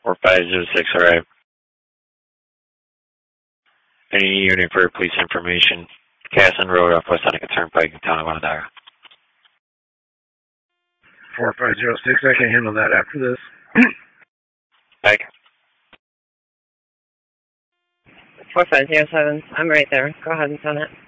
4506, alright. Any unit for police information. Casson Road off West Seneca Turnpike in town of Onondaga. 4506, I can handle that after this. Mike. 4507, I'm right there. Go ahead and send it.